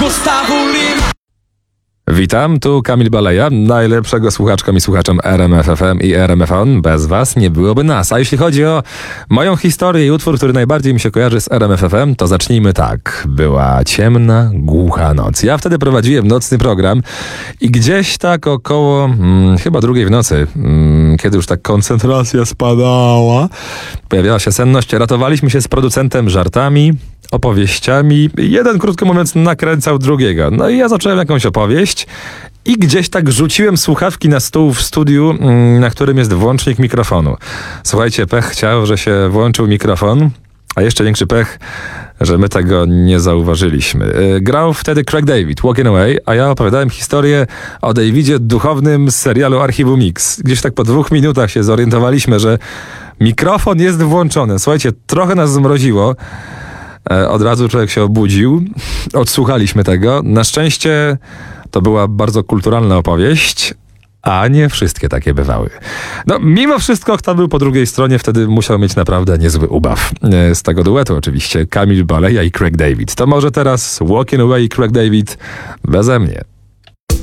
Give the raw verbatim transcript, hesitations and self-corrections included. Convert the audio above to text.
Gustavo Lima. Witam, tu Kamil Baleja, najlepszego słuchaczkom i słuchaczom R M F F M i R M F on. Bez was nie byłoby nas. A jeśli chodzi o moją historię i utwór, który najbardziej mi się kojarzy z R M F F M, to zacznijmy tak. Była ciemna, głucha noc. Ja wtedy prowadziłem nocny program i gdzieś tak około hmm, chyba drugiej w nocy, hmm, kiedy już tak koncentracja spadała, pojawiała się senność, ratowaliśmy się z producentem żartami, opowieściami. Jeden, krótko mówiąc, nakręcał drugiego. No i ja zacząłem jakąś opowieść i gdzieś tak rzuciłem słuchawki na stół w studiu, na którym jest włącznik mikrofonu. Słuchajcie, pech chciał, że się włączył mikrofon, a jeszcze większy pech, że my tego nie zauważyliśmy. Grał wtedy Craig David, Walking Away, a ja opowiadałem historię o Davidzie duchownym z serialu Archiwum Mix. Gdzieś tak po dwóch minutach się zorientowaliśmy, że mikrofon jest włączony. Słuchajcie, trochę nas zmroziło. Od razu człowiek się obudził. Odsłuchaliśmy tego. Na szczęście to była bardzo kulturalna opowieść, a nie wszystkie takie bywały. No, mimo wszystko, kto był po drugiej stronie, wtedy musiał mieć naprawdę niezły ubaw. Z tego duetu oczywiście Kamil Baleja i Craig David. To może teraz Walking Away i Craig David beze mnie.